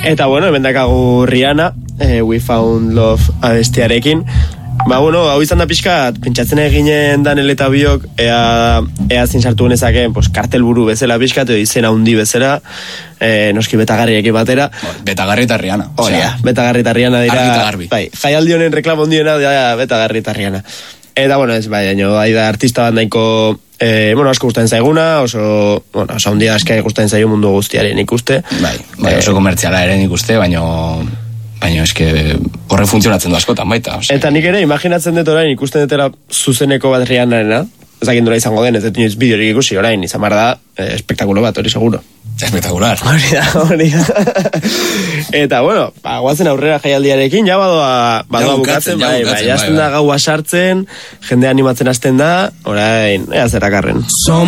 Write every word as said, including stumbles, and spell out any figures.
Eta bueno, hemen dakagu Rihanna, eh, We Found Love abestiarekin. Ba, bueno, hau izan da pixkat, pentsatzen eginen Daniel eta biok, ea, ea zin sartu genezakeen, pues, kartelburu bezala pixkat, edo izena handi bezala, eh, noski betagarriekin batera. Betagarri eta Rihanna. Hori, ja, betagarri eta Rihanna dira. Argi eta garbi. Bai, jaialdi honen reklamo hondiena, ja, betagarri eta Rihanna. Eta, bueno, ez, bai, baina, bai da artista bat nahiko, eh, bueno, asko gustatzen zaiguna, oso, bueno, oso handia asko gustatzen zaigu mundu guztiaren ikuste. Bai, bai, oso komertziala eren ikuste, baina... Baina eske horre funtzionatzen du askotan baita. Ose. Eta nik ere imaginatzen dut orain ikusten dutera zuzeneko bat Rihannarena, ez dakit nola izango den, ez dut inoiz bideorik ikusi orain, izan behar da, eh, espektakulo bat, hori seguro. Espektakular. Hori da, hori da. Eta, bueno, ba, guazen aurrera jaialdiarekin, ja badoa, badoa bukatzen, bai, bai, jazten da gaua sartzen, jende animatzen hasten da, orain, ea zerakarren.